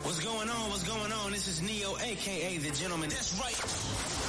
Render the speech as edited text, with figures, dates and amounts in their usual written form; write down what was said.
What's going on? What's going on? This is Neo, a.k.a. The Gentleman. That's right.